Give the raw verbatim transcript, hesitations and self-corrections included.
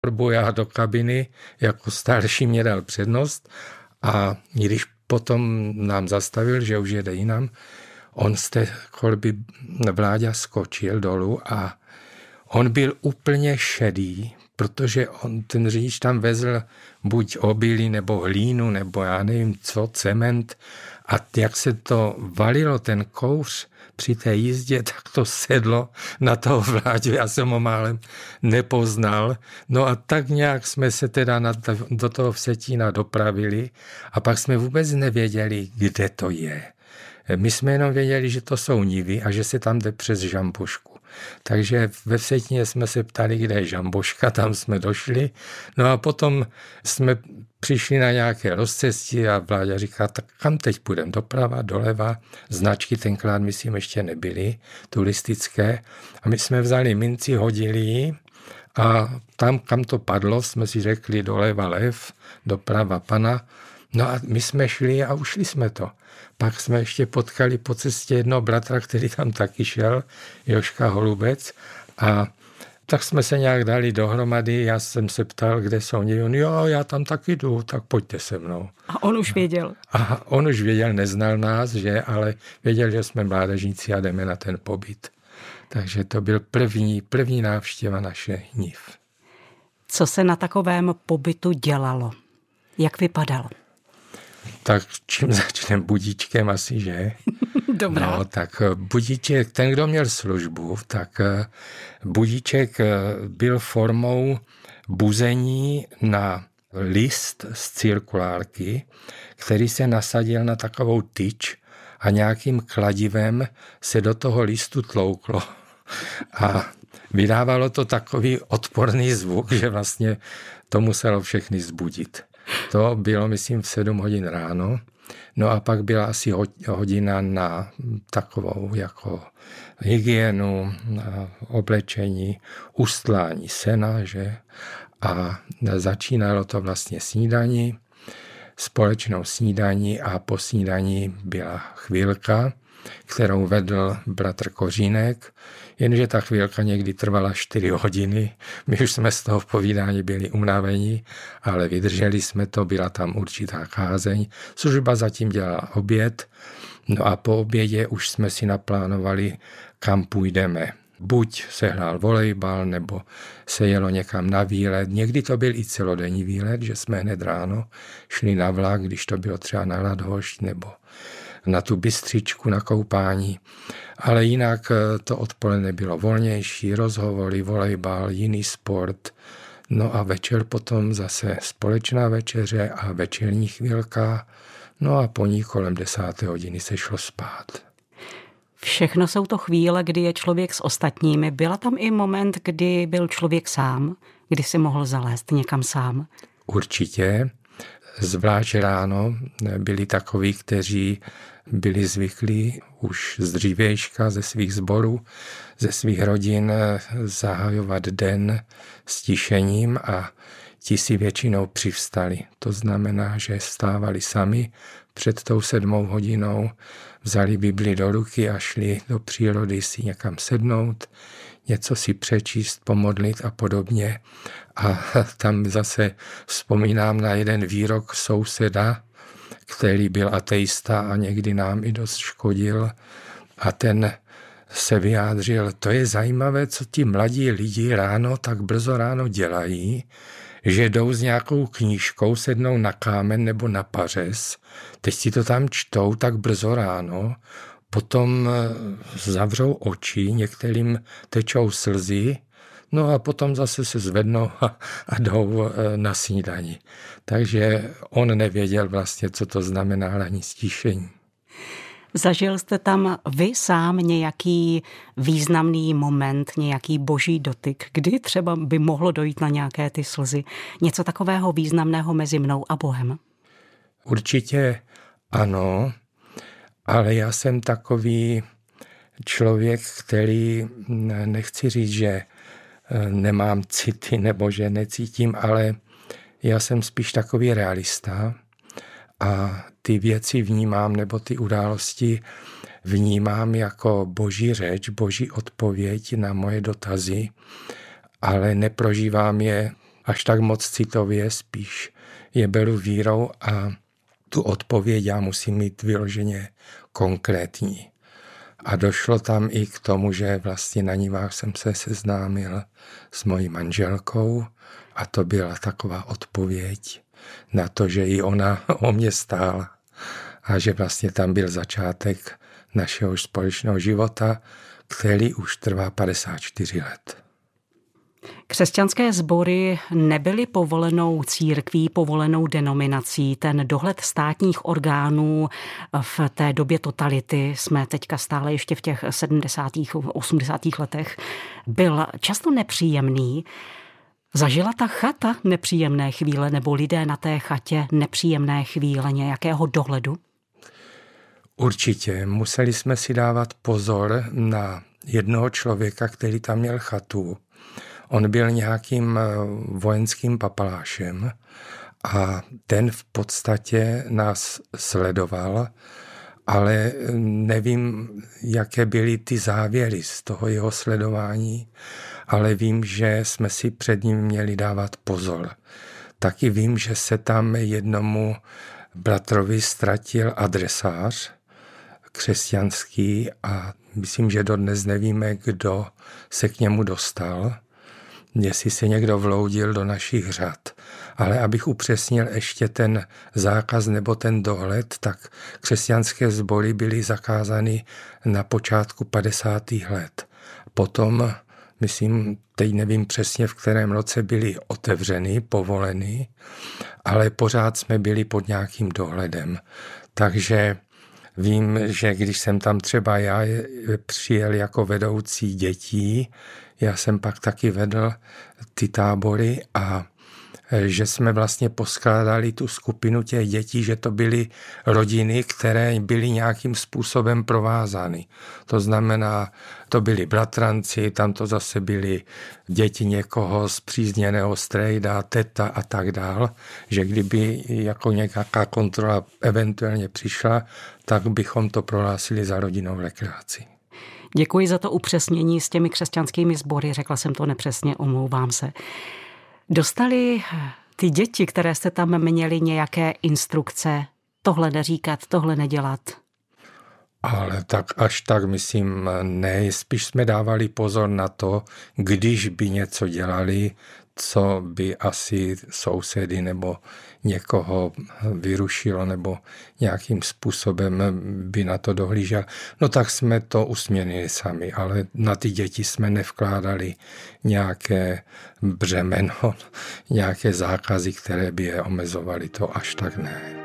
já do kabiny, jako starší mě dal přednost a když potom nám zastavil, že už jede jinam, on z té kolby Vláďa skočil dolů a on byl úplně šedý, protože on, ten řidič tam vezl buď obilí, nebo hlínu, nebo já nevím co, cement a jak se to valilo, ten kouř při té jízdě, tak to sedlo na toho Vláďu, já jsem ho málem nepoznal. No a tak nějak jsme se teda na to, do toho Vsetína dopravili a pak jsme vůbec nevěděli, kde to je. My jsme jenom věděli, že to jsou nivy a že se tam jde přes Žambošku. Takže ve Vsetíně jsme se ptali, kde je Žamboška, tam jsme došli. No a potom jsme přišli na nějaké rozcestí a Vláďa říká, tak kam teď půjdeme? Doprava, doleva, značky tenkrát, myslím, ještě nebyly turistické. A my jsme vzali minci, hodili ji a tam, kam to padlo, jsme si řekli doleva lev, doprava pana. No a my jsme šli a ušli jsme to. Pak jsme ještě potkali po cestě jednoho bratra, který tam taky šel, Joška Holubec, a tak jsme se nějak dali dohromady, já jsem se ptal, kde jsou oni, on, jo, já tam taky jdu, tak pojďte se mnou. A on už věděl. A on už věděl, neznal nás, že, ale věděl, že jsme mládežníci a jdeme na ten pobyt. Takže to byl první, první návštěva naše Niv. Co se na takovém pobytu dělalo? Jak vypadalo? Tak čím začneme budíčkem asi, že? Dobrá. No, tak budíček, ten, kdo měl službu, tak budíček byl formou buzení na list z cirkulárky, který se nasadil na takovou tyč a nějakým kladivem se do toho listu tlouklo. A vydávalo to takový odporný zvuk, že vlastně to muselo všechny zbudit. To bylo, myslím, v sedm hodin ráno. No a pak byla asi hodina na takovou jako hygienu, na oblečení, ustlání sena, že? A začínalo to vlastně snídaní, společnou snídaní a po snídaní byla chvílka, kterou vedl bratr Kořínek, jenže ta chvílka někdy trvala čtyři hodiny. My už jsme z toho povídání byli unavení, ale vydrželi jsme to, byla tam určitá kázeň. Služba zatím dělala oběd, no a po obědě už jsme si naplánovali, kam půjdeme. Buď se hrál volejbal, nebo se jelo někam na výlet. Někdy to byl i celodenní výlet, že jsme hned ráno šli na vlak, když to bylo třeba na Radhošť, nebo na tu Bystřičku, na koupání. Ale jinak to odpoledne bylo volnější, rozhovory, volejbal, jiný sport. No a večer potom zase společná večeře a večerní chvílka. No a po ní kolem desáté hodiny se šlo spát. Všechno jsou to chvíle, kdy je člověk s ostatními. Byla tam i moment, kdy byl člověk sám, kdy si mohl zalézt někam sám? Určitě. Zvlášť ráno byli takoví, kteří byli zvyklí už z dřívějška ze svých sborů, ze svých rodin zahajovat den s tišením a ti si většinou přivstali. To znamená, že vstávali sami před tou sedmou hodinou, vzali Bibli do ruky a šli do přírody si někam sednout, něco si přečíst, pomodlit a podobně. A tam zase vzpomínám na jeden výrok souseda, který byl ateista a někdy nám i dost škodil. A ten se vyjádřil, to je zajímavé, co ti mladí lidi ráno, tak brzo ráno dělají, že jdou s nějakou knížkou, sednou na kámen nebo na pařez, teď si to tam čtou tak brzo ráno, potom zavřou oči, některým tečou slzy, no a potom zase se zvednou a, a jdou na snídani. Takže on nevěděl vlastně, co to znamená ani stišení. Zažil jste tam vy sám nějaký významný moment, nějaký boží dotyk, kdy třeba by mohlo dojít na nějaké ty slzy? Něco takového významného mezi mnou a Bohem? Určitě ano, ale já jsem takový člověk, který, nechci říct, že nemám city nebo že necítím, ale já jsem spíš takový realista a ty věci vnímám, nebo ty události vnímám jako boží řeč, boží odpověď na moje dotazy, ale neprožívám je až tak moc citově, spíš je beru vírou a tu odpověď já musím mít vyloženě konkrétní. A došlo tam i k tomu, že vlastně na Nivách jsem se seznámil s mojí manželkou a to byla taková odpověď na to, že i ona o mě stála a že vlastně tam byl začátek našeho společného života, který už trvá padesát čtyři let. Křesťanské sbory nebyly povolenou církví, povolenou denominací. Ten dohled státních orgánů v té době totality, jsme teďka stále ještě v těch sedmdesátých, osmdesátých letech, byl často nepříjemný. Zažila ta chata nepříjemné chvíle nebo lidé na té chatě nepříjemné chvíle nějakého dohledu? Určitě. Museli jsme si dávat pozor na jednoho člověka, který tam měl chatu. On byl nějakým vojenským papalášem a ten v podstatě nás sledoval, ale nevím, jaké byly ty závěry z toho jeho sledování, ale vím, že jsme si před ním měli dávat pozor. Taky vím, že se tam jednomu bratrovi ztratil adresář křesťanský a myslím, že dodnes nevíme, kdo se k němu dostal, jestli se někdo vloudil do našich řad. Ale abych upřesnil ještě ten zákaz nebo ten dohled, tak křesťanské sbory byly zakázány na počátku padesátých let. Potom, myslím, teď nevím přesně, v kterém roce byly otevřeny, povoleny, ale pořád jsme byli pod nějakým dohledem. Takže vím, že když jsem tam třeba já přijel jako vedoucí dětí, já jsem pak taky vedl ty tábory a že jsme vlastně poskládali tu skupinu těch dětí, že to byly rodiny, které byly nějakým způsobem provázány. To znamená, to byli bratranci, tam to zase byly děti někoho spřízněného strejda, teta a tak dál, že kdyby jako nějaká kontrola eventuálně přišla, tak bychom to prohlásili za rodinnou rekreaci. Děkuji za to upřesnění s těmi křesťanskými sbory, řekla jsem to nepřesně, omlouvám se. Dostali ty děti, které jste tam měli, nějaké instrukce, tohle neříkat, tohle nedělat? Ale tak až tak, myslím, ne. Spíš jsme dávali pozor na to, když by něco dělali, co by asi sousedy nebo někoho vyrušilo nebo nějakým způsobem by na to dohlížel. No tak jsme to usměrnili sami, ale na ty děti jsme nevkládali nějaké břemeno, nějaké zákazy, které by je omezovaly, to až tak ne.